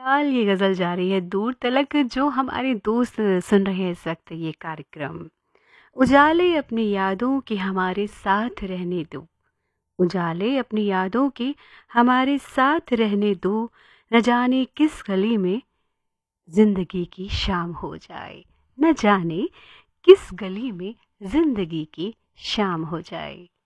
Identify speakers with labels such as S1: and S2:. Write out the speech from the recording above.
S1: हाल ये गज़ल जा रही है दूर तलक, जो हमारे दोस्त सुन रहे हैं इस वक्त ये कार्यक्रम। उजाले अपनी यादों के हमारे साथ रहने दो, उजाले अपनी यादों के हमारे साथ रहने दो, न जाने किस गली में जिंदगी की शाम हो जाए, न जाने किस गली में जिंदगी की शाम हो जाए।